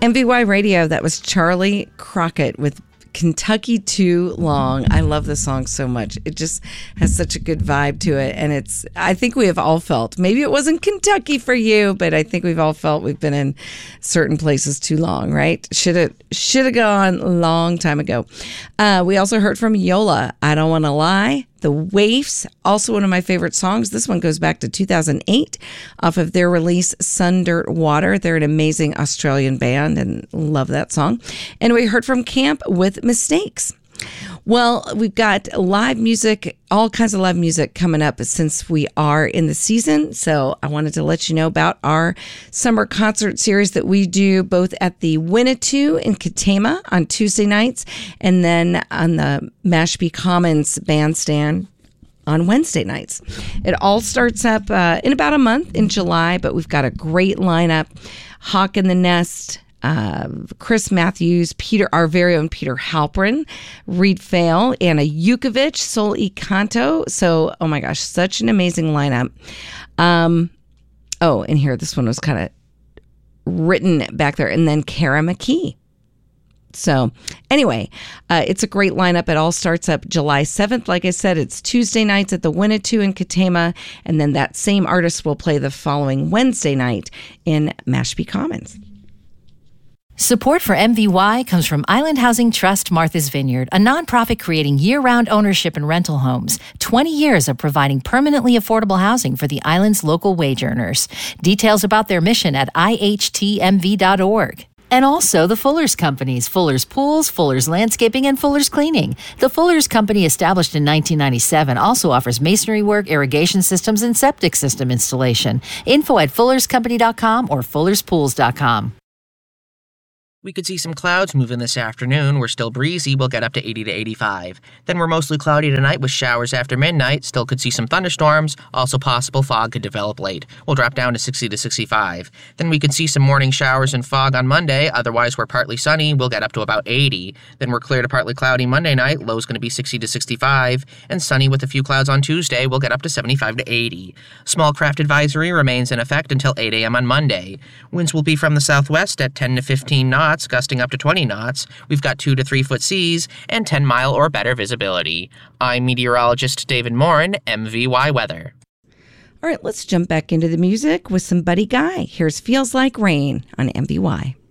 MVY Radio, that was Charlie Crockett with Kentucky Too Long. I love the song so much. It just has such a good vibe to it. And I think we have all felt, maybe it wasn't Kentucky for you, but I think we've all felt we've been in certain places too long, right? Should have gone a long time ago. We also heard from Yola, I Don't Want to Lie. The Waifs, also one of my favorite songs. This one goes back to 2008 off of their release, Sun, Dirt, Water. They're an amazing Australian band and love that song. And we heard from Camp with Mistakes. Well, we've got live music, all kinds of live music coming up since we are in the season. So I wanted to let you know about our summer concert series that we do both at the Winnetou in Katama on Tuesday nights and then on the Mashpee Commons Bandstand on Wednesday nights. It all starts up in about a month in July, but we've got a great lineup. Hawk in the Nest, Chris Matthews, our very own Peter Halprin, Reed Fail, Anna Yukovic, Sol y Canto. So, oh my gosh, such an amazing lineup. And here, this one was kind of written back there. And then Kara McKee. So anyway, it's a great lineup. It all starts up July 7th. Like I said, it's Tuesday nights at the Winnetou in Katama. And then that same artist will play the following Wednesday night in Mashpee Commons. Support for MVY comes from Island Housing Trust Martha's Vineyard, a nonprofit creating year-round ownership and rental homes. 20 years of providing permanently affordable housing for the island's local wage earners. Details about their mission at ihtmv.org. And also the Fuller's Companies, Fuller's Pools, Fuller's Landscaping, and Fuller's Cleaning. The Fuller's Company, established in 1997, also offers masonry work, irrigation systems, and septic system installation. Info at fullerscompany.com or fullerspools.com. We could see some clouds moving this afternoon. We're still breezy. We'll get up to 80 to 85. Then we're mostly cloudy tonight with showers after midnight. Still could see some thunderstorms. Also possible fog could develop late. We'll drop down to 60 to 65. Then we could see some morning showers and fog on Monday. Otherwise, we're partly sunny. We'll get up to about 80. Then we're clear to partly cloudy Monday night. Low's going to be 60 to 65. And sunny with a few clouds on Tuesday. We'll get up to 75 to 80. Small craft advisory remains in effect until 8 a.m. on Monday. Winds will be from the southwest at 10 to 15 knots. Gusting up to 20 knots. We've got 2 to 3 foot seas and 10-mile or better visibility. I'm meteorologist David Morin, MVY Weather. All right, let's jump back into the music with some Buddy Guy. Here's Feels Like Rain on MVY.